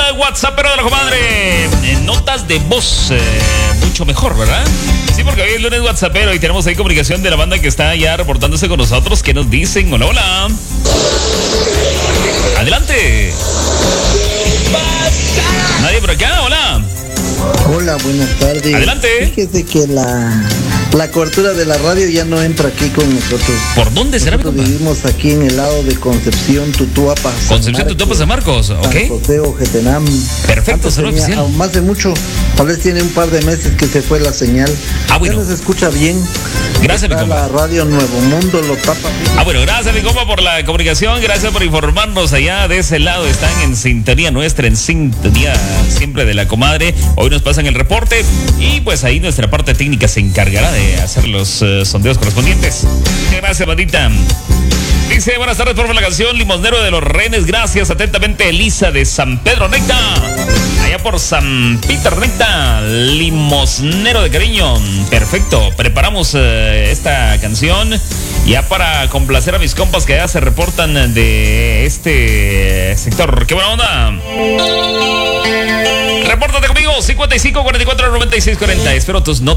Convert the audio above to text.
WhatsApp, pero de la comadre. Notas de voz, mucho mejor, ¿verdad? Sí, porque hoy es lunes WhatsAppero y tenemos ahí comunicación de la banda que está ya reportándose con nosotros. ¿Qué nos dicen? Hola, hola. Adelante. Nadie por acá, hola. Hola, buenas tardes. Adelante. Fíjese que la cobertura de la radio ya no entra aquí con nosotros. ¿Por dónde será, mi compa? Vivimos aquí en el lado de Concepción, Tutuapa. Concepción, Tutuapa, San Marcos, ok. San José, Ojetenam. Perfecto, saludo oficial. Más de mucho, tal vez tiene un par de meses que se fue la señal. Bueno. Ya nos escucha bien. Gracias, mi compa. La radio Nuevo Mundo lo tapa. Bueno, gracias, mi compa, por la comunicación. Gracias por informarnos allá de ese lado. Están en sintonía nuestra, en sintonía siempre de la comadre. Hoy nos pasan el reporte y pues ahí nuestra parte técnica se encargará de hacer los sondeos correspondientes. Gracias, bandita. Dice, buenas tardes por la canción Limosnero de los Renes. Gracias, atentamente, Elisa de San Pedro Necta. Allá por San Peter Necta, Limosnero de cariño. Perfecto, preparamos esta canción ya para complacer a mis compas que ya se reportan de este sector. ¡Qué buena onda! Repórtate conmigo, 55 44 96 40. Espero tus notas.